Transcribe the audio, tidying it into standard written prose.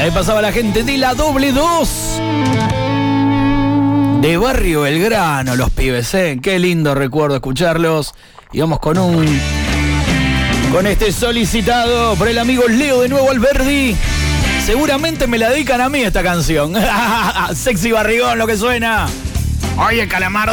Ahí pasaba la gente de la doble 2. De Barrio Belgrano, los pibes, ¿eh? Qué lindo recuerdo escucharlos. Y vamos con este solicitado por el amigo Leo de Nuevo Alberdi. Seguramente me la dedican a mí esta canción. Sexy barrigón lo que suena. Oye, Calamardo.